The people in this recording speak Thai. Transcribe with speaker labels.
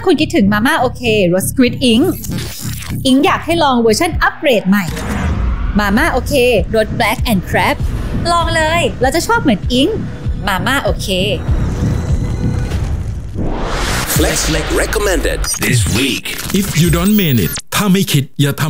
Speaker 1: คุณคิดถึงมาม่าโอเครสสควิดอิงอยากให้ลองเวอร์ชันอัปเกรดใหม่มาม่าโอเครส Black and Crab ลองเลยเราจะชอบเหมือนอิงมาม่าโอเค
Speaker 2: Flex recommended this week
Speaker 3: If you don't mean it ถ้าไม่คิดอย่าทำ